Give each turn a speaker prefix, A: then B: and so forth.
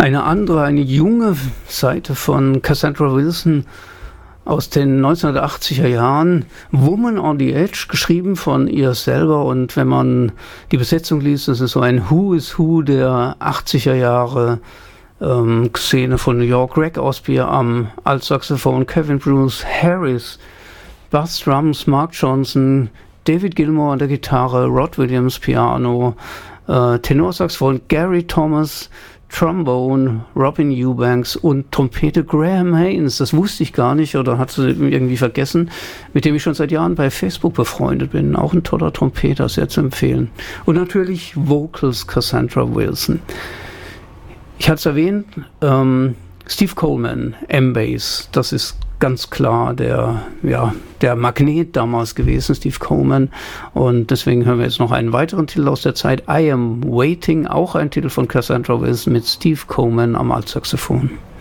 A: Eine andere, eine junge Seite von Cassandra Wilson aus den 1980er Jahren, Woman on the Edge, geschrieben von ihr selber. Und wenn man die Besetzung liest, das ist so ein Who is Who der 80er Jahre Szene von New York. Greg Osby am Altsaxophon, Kevin Bruce Harris, Bass Drums, Mark Johnson, David Gilmour an der Gitarre, Rod Williams Piano, Tenorsaxophon Gary Thomas, Trombone Robin Eubanks und Trompete Graham Haynes. Das wusste ich gar nicht oder hatte irgendwie vergessen, mit dem ich schon seit Jahren bei Facebook befreundet bin. Auch ein toller Trompeter, sehr zu empfehlen. Und natürlich Vocals Cassandra Wilson. Ich hatte es erwähnt, Steve Coleman, M-Bass, das ist ganz klar der Magnet damals gewesen, Steve Coleman. Und deswegen hören wir jetzt noch einen weiteren Titel aus der Zeit, I Am Waiting, auch ein Titel von Cassandra Wilson mit Steve Coleman am Altsaxophon.